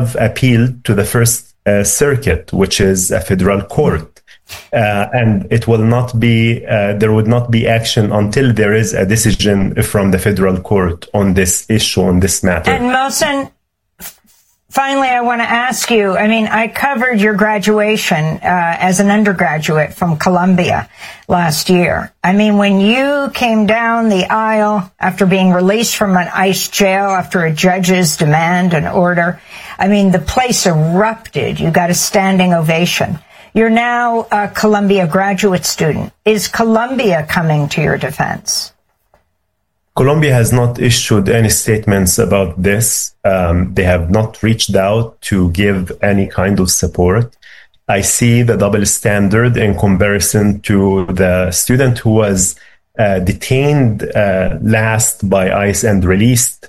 have appealed to the First Circuit, which is a federal court. And it will not be, there would not be action until there is a decision from the federal court on this issue, on this matter. And Mohsen, finally, I want to ask you, I mean, I covered your graduation as an undergraduate from Columbia last year. I mean, when you came down the aisle after being released from an ICE jail after a judge's demand and order, I mean, the place erupted. You got a standing ovation. You're now a Columbia graduate student. Is Columbia coming to your defense? Columbia has not issued any statements about this. They have not reached out to give any kind of support. I see the double standard in comparison to the student who was detained last by ICE and released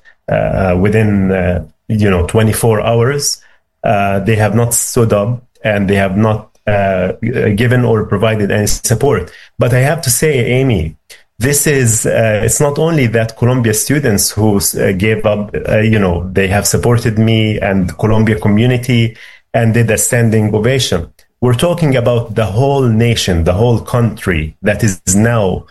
within 24 hours. They have not stood up and they have not given or provided any support. But I have to say, Amy, this is, it's not only that Columbia students who gave up, they have supported me and Columbia community and did a standing ovation. We're talking about the whole nation, the whole country that is now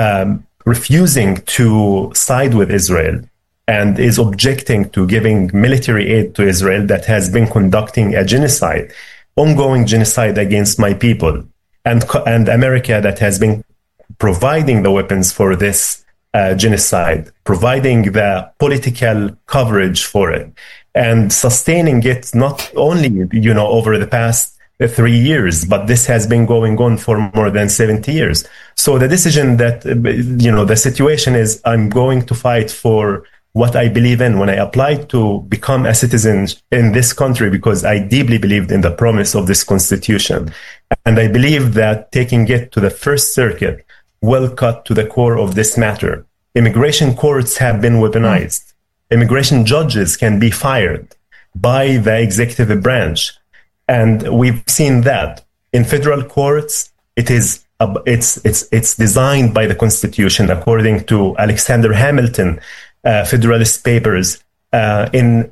refusing to side with Israel and is objecting to giving military aid to Israel that has been conducting a genocide, ongoing genocide against my people, and America that has been providing the weapons for this genocide, providing the political coverage for it, and sustaining it not only, over the past 3 years, but this has been going on for more than 70 years. So the decision that, the situation is I'm going to fight for what I believe in when I applied to become a citizen in this country, because I deeply believed in the promise of this constitution. And I believe that taking it to the First Circuit will cut to the core of this matter. Immigration courts have been weaponized. Immigration judges can be fired by the executive branch. And we've seen that in federal courts, it's designed by the Constitution, according to Alexander Hamilton, Federalist Papers, in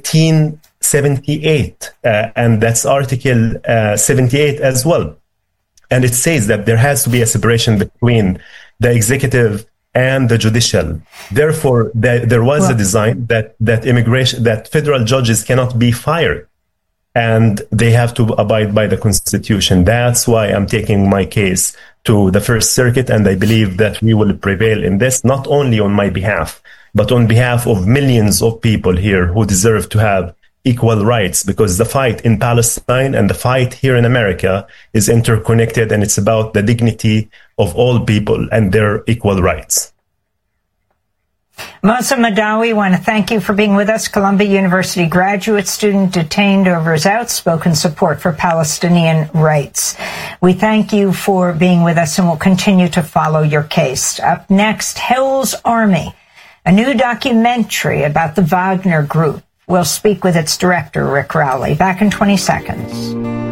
1878, and that's Article 78 as well. And it says that there has to be a separation between the executive and the judicial. Therefore, there was a design that federal judges cannot be fired, and they have to abide by the Constitution. That's why I'm taking my case to the First Circuit, and I believe that we will prevail in this, not only on my behalf, but on behalf of millions of people here who deserve to have equal rights, because the fight in Palestine and the fight here in America is interconnected, and it's about the dignity of all people and their equal rights. Mohsen Madawi, I want to thank you for being with us. Columbia University graduate student detained over his outspoken support for Palestinian rights. We thank you for being with us, and we'll continue to follow your case. Up next, Hell's Army, a new documentary about the Wagner Group. We'll speak with its director, Rick Rowley. Back in 20 seconds.